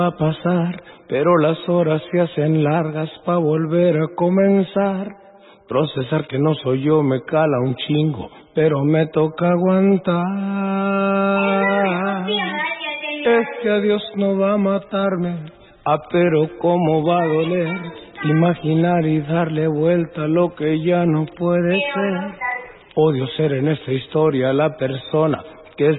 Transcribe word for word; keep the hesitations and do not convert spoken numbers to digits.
va a pasar, pero las horas se hacen largas pa' volver a comenzar. Procesar que no soy yo me cala un chingo, pero me toca aguantar. Es que a Dios no va a matarme, ah, pero cómo va a doler imaginar y darle vuelta a lo que ya no puede ser. Odio ser en esta historia la persona